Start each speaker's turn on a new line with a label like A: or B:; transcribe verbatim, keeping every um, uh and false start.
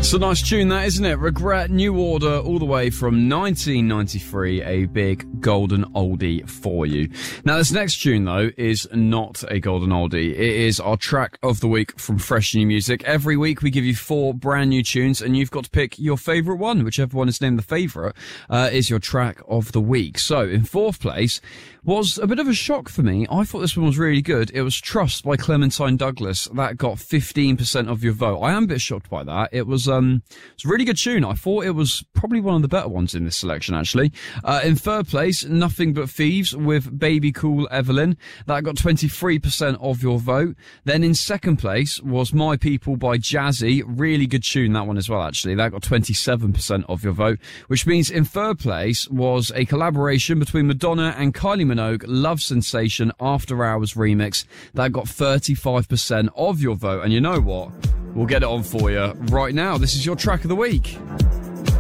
A: It's a nice tune, that, isn't it? Regret, New Order, all the way from nineteen ninety-three, a big golden oldie for you. Now, this next tune, though, is not a golden oldie. It is our track of the week from Fresh New Music. Every week, we give you four brand new tunes, and you've got to pick your favourite one. Whichever one is named the favourite uh, is your track of the week. So, in fourth place was a bit of a shock for me. I thought this one was really good. It was Trust by Clementine Douglas. That got fifteen percent of your vote. I am a bit shocked by that. It was um, it's a really good tune. I thought it was probably one of the better ones in this selection, actually. Uh, in third place, Nothing But Thieves with Baby Cool Evelyn. That got twenty-three percent of your vote. Then in second place was My People by Jazzy. Really good tune, that one as well, actually. That got twenty-seven percent of your vote, which means in third place was a collaboration between Madonna and Kylie Minogue, Love Sensation After Hours remix. That got thirty-five percent of your vote. And you know what? We'll get it on for you right now. This is your track of the week.